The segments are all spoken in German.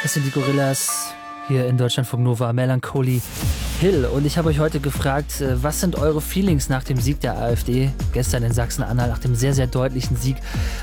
Das sind die Gorillas hier in Deutschlandfunk Nova, Melancholy Hill. Und ich habe euch heute gefragt, was sind eure Feelings nach dem Sieg der AfD gestern in Sachsen-Anhalt, nach dem sehr, sehr deutlichen Sieg.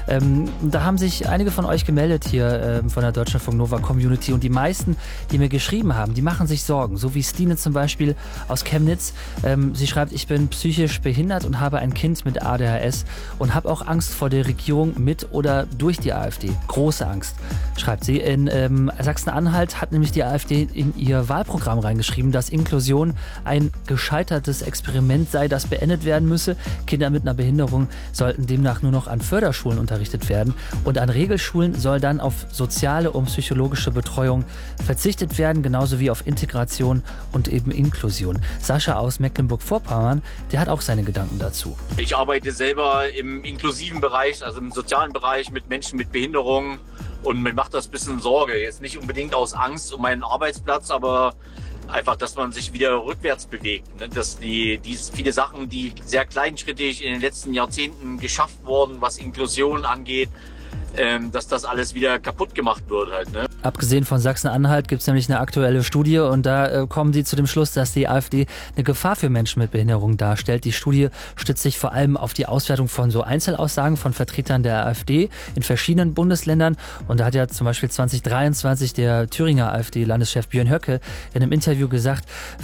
Da haben sich einige von euch gemeldet hier von der Deutschlandfunk Nova Community, und die meisten, die mir geschrieben haben, die machen sich Sorgen. So wie Stine zum Beispiel aus Chemnitz. Sie schreibt, ich bin psychisch behindert und habe ein Kind mit ADHS und habe auch Angst vor der Regierung mit oder durch die AfD. Große Angst, schreibt sie. In Sachsen-Anhalt hat nämlich die AfD in ihr Wahlprogramm reingeschrieben, dass Inklusion ein gescheitertes Experiment sei, das beendet werden müsse. Kinder mit einer Behinderung sollten demnach nur noch an Förderschulen unterrichtet werden, und an Regelschulen soll dann auf soziale und psychologische Betreuung verzichtet werden, genauso wie auf Integration und eben Inklusion. Sascha aus Mecklenburg-Vorpommern, der hat auch seine Gedanken dazu. Ich arbeite selber im inklusiven Bereich, also im sozialen Bereich mit Menschen mit Behinderungen, und mir macht das ein bisschen Sorge. Jetzt nicht unbedingt aus Angst um meinen Arbeitsplatz, aber einfach, dass man sich wieder rückwärts bewegt. Dass viele Sachen, die sehr kleinschrittig in den letzten Jahrzehnten geschafft wurden, was Inklusion angeht, dass das alles wieder kaputt gemacht wird halt, ne? Abgesehen von Sachsen-Anhalt gibt es nämlich eine aktuelle Studie, und da kommen sie zu dem Schluss, dass die AfD eine Gefahr für Menschen mit Behinderung darstellt. Die Studie stützt sich vor allem auf die Auswertung von so Einzelaussagen von Vertretern der AfD in verschiedenen Bundesländern, und da hat ja zum Beispiel 2023 der Thüringer AfD-Landeschef Björn Höcke in einem Interview gesagt,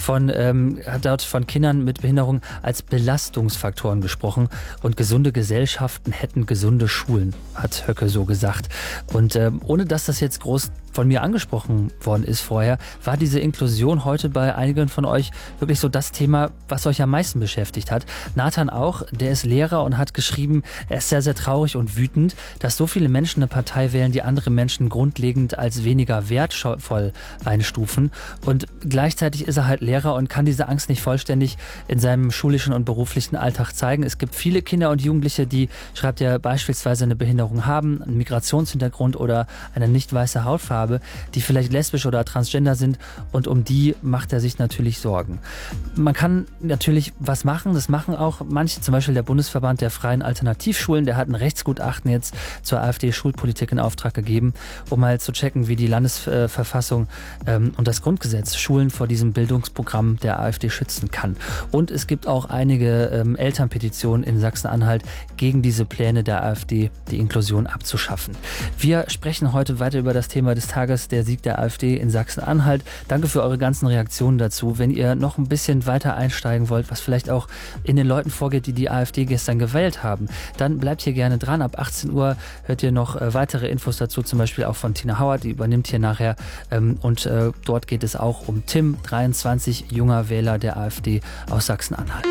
hat dort von Kindern mit Behinderung als Belastungsfaktoren gesprochen, und gesunde Gesellschaften hätten gesunde Schulen, hat Höcke so gesagt. Und ohne dass das jetzt groß von mir angesprochen worden ist vorher, war diese Inklusion heute bei einigen von euch wirklich so das Thema, was euch am meisten beschäftigt hat. Nathan auch, der ist Lehrer und hat geschrieben, er ist sehr, sehr traurig und wütend, dass so viele Menschen eine Partei wählen, die andere Menschen grundlegend als weniger wertvoll einstufen. Und gleichzeitig ist er halt Lehrer und kann diese Angst nicht vollständig in seinem schulischen und beruflichen Alltag zeigen. Es gibt viele Kinder und Jugendliche, die, schreibt er, beispielsweise eine Behinderung haben, einen Migrationshintergrund oder eine nicht weiße Hautfarbe, die vielleicht lesbisch oder transgender sind, und um die macht er sich natürlich Sorgen. Man kann natürlich was machen, das machen auch manche, zum Beispiel der Bundesverband der Freien Alternativschulen, der hat ein Rechtsgutachten jetzt zur AfD-Schulpolitik in Auftrag gegeben, um mal zu checken, wie die Landesverfassung und das Grundgesetz Schulen vor diesem Bildungsprogramm der AfD schützen kann. Und es gibt auch einige Elternpetitionen in Sachsen-Anhalt gegen diese Pläne der AfD, die Inklusion abzuschaffen. Wir sprechen heute weiter über das Thema des Tages, der Sieg der AfD in Sachsen-Anhalt. Danke für eure ganzen Reaktionen dazu. Wenn ihr noch ein bisschen weiter einsteigen wollt, was vielleicht auch in den Leuten vorgeht, die die AfD gestern gewählt haben, dann bleibt hier gerne dran. Ab 18 Uhr hört ihr noch weitere Infos dazu, zum Beispiel auch von Tina Hauert, die übernimmt hier nachher. Und dort geht es auch um Tim, 23, junger Wähler der AfD aus Sachsen-Anhalt.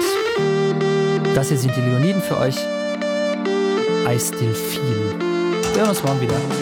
Das hier sind die Leoniden für euch. I still feel. Wir hören uns morgen wieder.